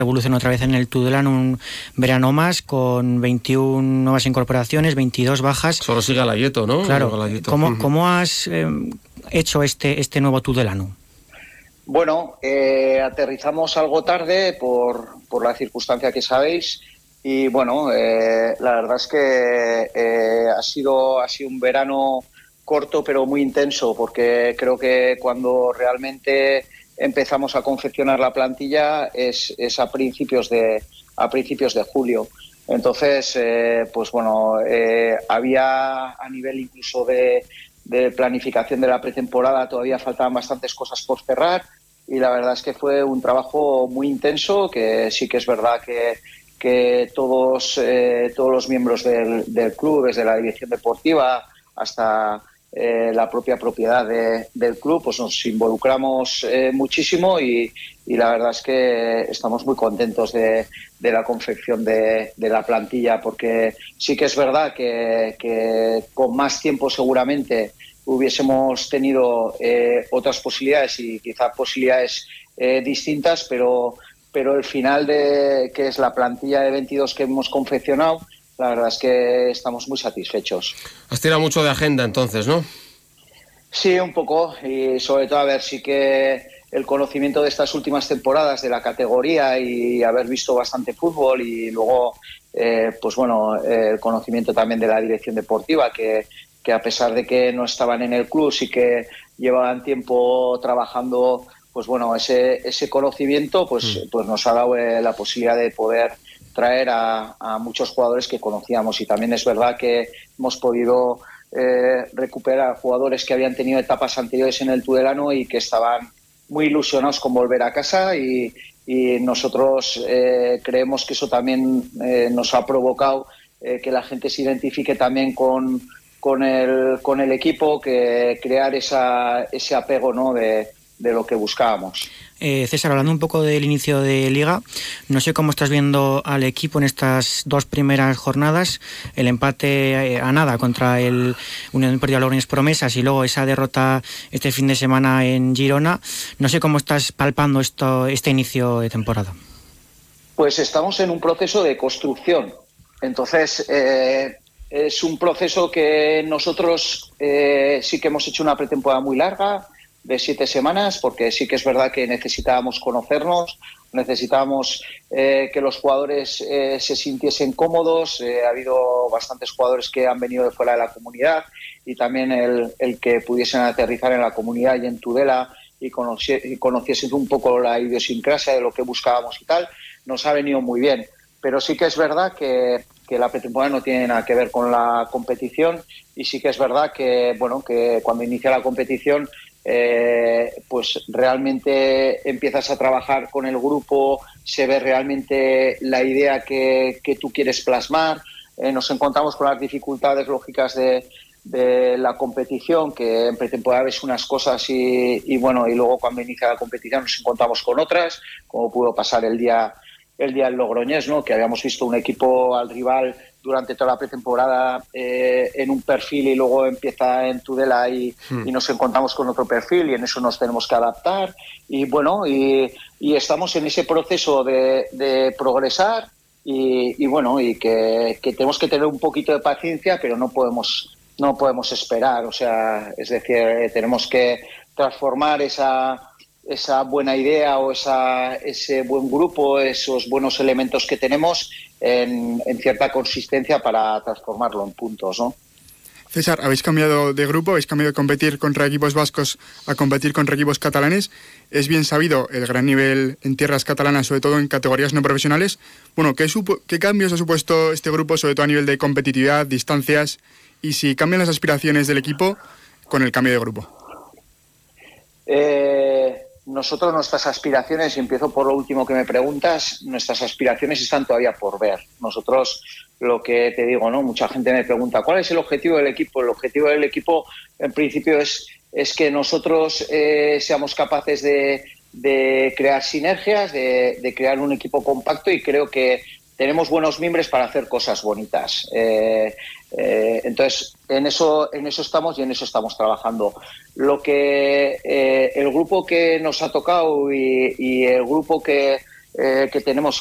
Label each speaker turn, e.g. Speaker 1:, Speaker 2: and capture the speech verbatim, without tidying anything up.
Speaker 1: Evolución otra vez en el Tudelano, un verano más con veintiuna nuevas incorporaciones, veintidós bajas.
Speaker 2: Solo sigue Alayeto, ¿no?
Speaker 1: Claro.
Speaker 2: Alayeto.
Speaker 1: ¿Cómo,
Speaker 2: Uh-huh.
Speaker 1: ¿Cómo has eh, hecho este, este nuevo Tudelano?
Speaker 3: Bueno, eh, aterrizamos algo tarde por, por la circunstancia que sabéis y bueno, eh, la verdad es que eh, ha sido, ha sido un verano corto pero muy intenso, porque creo que cuando realmente empezamos a confeccionar la plantilla es, es a principios de a principios de julio. Entonces, eh, pues bueno, eh, había a nivel incluso de, de planificación de la pretemporada, todavía faltaban bastantes cosas por cerrar y la verdad es que fue un trabajo muy intenso, que sí que es verdad que, que todos, eh, todos los miembros del, del club, desde la dirección deportiva hasta Eh, la propia propiedad de, del club, pues nos involucramos eh, muchísimo y, y la verdad es que estamos muy contentos de, de la confección de, de la plantilla, porque sí que es verdad que, que con más tiempo seguramente hubiésemos tenido eh, otras posibilidades y quizá posibilidades eh, distintas, pero, pero el final de que es la plantilla de veintidós que hemos confeccionado, la verdad es que estamos muy satisfechos.
Speaker 2: Has tirado mucho de agenda entonces, ¿no?
Speaker 3: Sí, un poco, y sobre todo a ver, sí que el conocimiento de estas últimas temporadas de la categoría y haber visto bastante fútbol y luego, eh, pues bueno, eh, el conocimiento también de la dirección deportiva, que, que a pesar de que no estaban en el club, sí que llevaban tiempo trabajando, pues bueno, ese, ese conocimiento pues, mm. pues nos ha dado eh, la posibilidad de poder traer a, a muchos jugadores que conocíamos, y también es verdad que hemos podido eh, recuperar jugadores que habían tenido etapas anteriores en el Tudelano y que estaban muy ilusionados con volver a casa, y, y nosotros eh, creemos que eso también eh, nos ha provocado eh, que la gente se identifique también con, con, el, con el equipo, que crear esa, ese apego, ¿no?, de, de lo que buscábamos.
Speaker 1: Eh, César, hablando un poco del inicio de Liga, no sé cómo estás viendo al equipo en estas dos primeras jornadas, el empate a nada contra el Unión Deportiva Logroñés Promesas y luego esa derrota este fin de semana en Girona. No sé cómo estás palpando esto, este inicio de temporada.
Speaker 3: Pues estamos en un proceso de construcción. Entonces, eh, es un proceso que nosotros eh, sí que hemos hecho una pretemporada muy larga, de siete semanas, porque sí que es verdad que necesitábamos conocernos, necesitábamos eh, que los jugadores eh, se sintiesen cómodos. Eh, ha habido bastantes jugadores que han venido de fuera de la comunidad, y también el, el que pudiesen aterrizar en la comunidad y en Tudela y, conoci- y conociesen un poco la idiosincrasia de lo que buscábamos y tal, nos ha venido muy bien. Pero sí que es verdad que, que la pretemporada no tiene nada que ver con la competición, y sí que es verdad que, bueno, que cuando inicia la competición Eh, pues realmente empiezas a trabajar con el grupo, se ve realmente la idea que, que tú quieres plasmar. Eh, nos encontramos con las dificultades lógicas de, de la competición, que en pretemporada ves unas cosas y, y bueno, y luego cuando inicia la competición nos encontramos con otras, como pudo pasar el día el día del Logroñés, ¿no?, que habíamos visto un equipo al rival durante toda la pretemporada eh, en un perfil, y luego empieza en Tudela y, hmm. y nos encontramos con otro perfil, y en eso nos tenemos que adaptar. Y bueno, y, y estamos en ese proceso de, de progresar, y, y bueno, y que, que tenemos que tener un poquito de paciencia, pero no podemos, no podemos esperar. O sea, es decir, eh, tenemos que transformar esa... esa buena idea o esa, ese buen grupo, esos buenos elementos que tenemos en, en cierta consistencia para transformarlo en puntos, ¿no?
Speaker 4: César, habéis cambiado de grupo, habéis cambiado de competir contra equipos vascos a competir contra equipos catalanes. Es bien sabido el gran nivel en tierras catalanas, sobre todo en categorías no profesionales. Bueno, ¿qué, supo, qué cambios ha supuesto este grupo, sobre todo a nivel de competitividad, distancias, y si cambian las aspiraciones del equipo con el cambio de grupo?
Speaker 3: Eh... Nosotros, nuestras aspiraciones, y empiezo por lo último que me preguntas, nuestras aspiraciones están todavía por ver. Nosotros, lo que te digo, ¿no?, mucha gente me pregunta ¿cuál es el objetivo del equipo? El objetivo del equipo, en principio, es, es que nosotros eh, seamos capaces de, de crear sinergias, de, de crear un equipo compacto, y creo que tenemos buenos miembros para hacer cosas bonitas. Eh, eh, entonces, en eso, en eso estamos y en eso estamos trabajando. Lo que eh, el grupo que nos ha tocado y, y el grupo que, eh, que tenemos